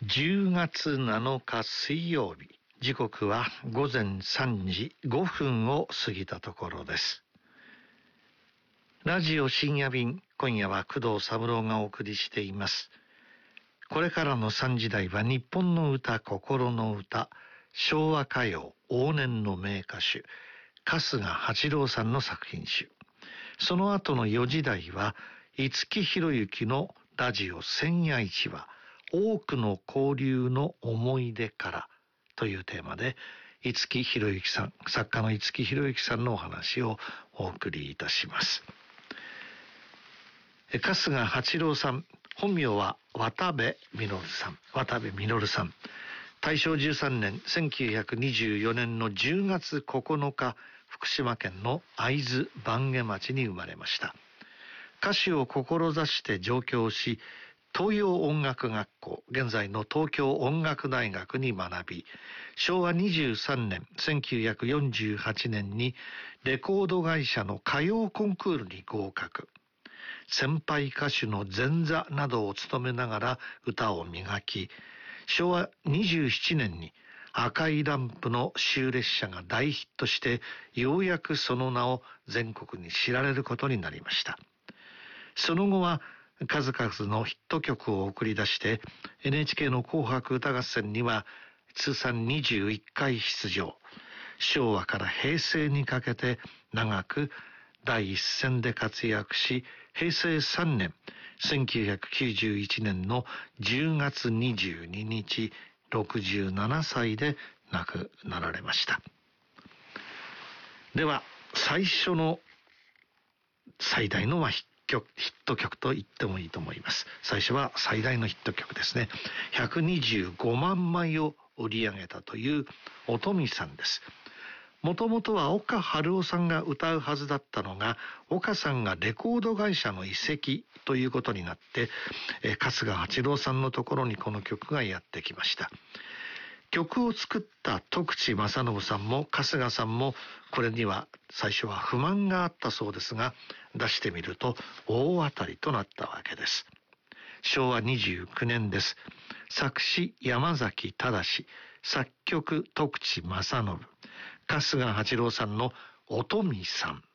10月7日水曜日、時刻は午前3時5分を過ぎたところです。ラジオ深夜便、今夜は工藤三郎がお送りしています。これからの3時台は日本の歌、心の歌、昭和歌謡、往年の名歌手、春日八郎さんの作品集。その後の4時台は五木ひろゆきのラジオ千夜一話、多くの交流の思い出からというテーマで、五木ひろゆきさん、作家の五木ひろゆきさんのお話をお送りいたします。春日八郎さん、本名は渡部実さん。大正13年1924年の10月9日、福島県の会津坂下町に生まれました。歌手を志して上京し、東洋音楽学校、現在の東京音楽大学に学び、昭和23年1948年にレコード会社の歌謡コンクールに合格。先輩歌手の前座などを務めながら歌を磨き、昭和27年に赤いランプの終列車が大ヒットして、ようやくその名を全国に知られることになりました。その後は数々のヒット曲を送り出して、 NHK の紅白歌合戦には通算21回出場。昭和から平成にかけて長く第一線で活躍し、平成3年1991年の10月22日67歳で亡くなられました。では最初の最大のヒット曲と言ってもいいと思います。最初は最大のヒット曲ですね。125万枚を売り上げたという音美さんです。もともとは岡春夫さんが歌うはずだったのが、岡さんがレコード会社の移籍ということになって、春日八郎さんのところにこの曲がやってきました。曲を作った徳地正信さんも春日さんもこれには最初は不満があったそうですが、出してみると大当たりとなったわけです。昭和29年です。作詞山崎正、作曲徳地正信、春日八郎さんの音美さん。